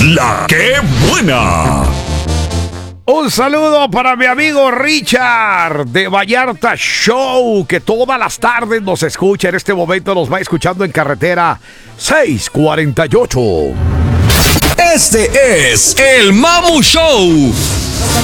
La que buena. Un saludo para mi amigo Richard de Vallarta Show, que todas las tardes nos escucha. En este momento nos va escuchando en carretera 648. Este es el Mamu Show.